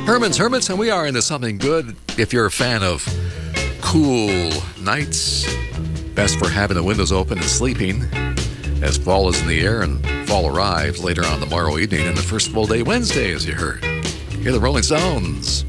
Herman's Hermits, and we are into something good. If you're a fan of cool nights, best for having the windows open and sleeping as fall is in the air and fall arrives later on tomorrow evening and the first full day Wednesday, as you heard. Hear the Rolling Stones.